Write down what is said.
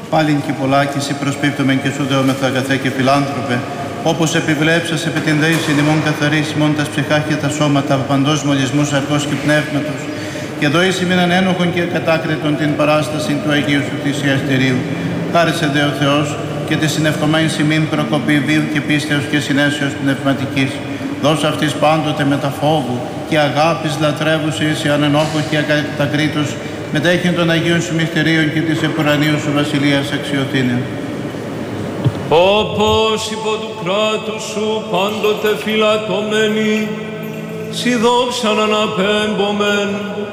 Πάλιν και πολλάκις προσπίπτομεν και σου δεόμεθα αγαθέ και φιλάνθρωπε, όπως επιβλέψας επί την δεήσιν ημών καθαρής ημών τας ψυχά και τα σώματα από παντός μολυσμούς αρκός και πνεύματος, και δώεις ημίν ανένοχον και κατάκριτον την παράσταση του Αγίου Σου θυσιαστηρίου. Χάρισε δε ο Θεός και τη συνευκομένη ημίν προκοπή βίου και πίστεως και συνέσεως πνευματικής. Δώσ' αυτής πάντοτε με τα φόβου και αγάπης λατρεύουσης ή ανενόχων και ακατακρίτως μετέχει των Αγίων Σου μυστηρίων και της επουρανίου Σου βασιλείας αξιοθήνεων. Όπως υπό του κράτους Σου πάντοτε φυλατωμένοι, Σοι δόξαν αναπέμπομεν,